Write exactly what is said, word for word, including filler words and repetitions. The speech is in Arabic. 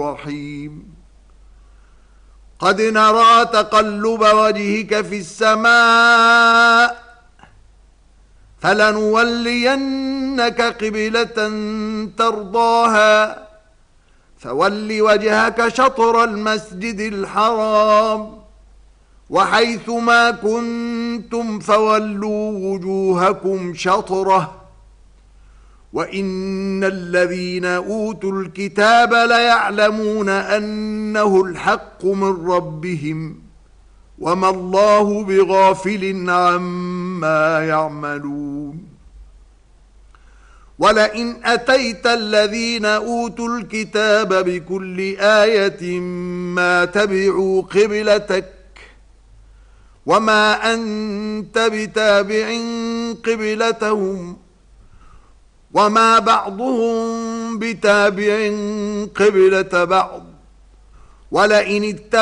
الرحيم قد نرى تقلب وجهك في السماء فلنولينك قبلة ترضاها فول وجهك شطر المسجد الحرام وحيث ما كنتم فولوا وجوهكم شطره وإن الذين أوتوا الكتاب ليعلمون أنه الحق من ربهم وما الله بغافل عما يعملون ولئن أتيت الذين أوتوا الكتاب بكل آية ما تبعوا قبلتك وما أنت بتابع قبلتهم وما بعضهم بتابع قبلة بعض ولئن اتبعوا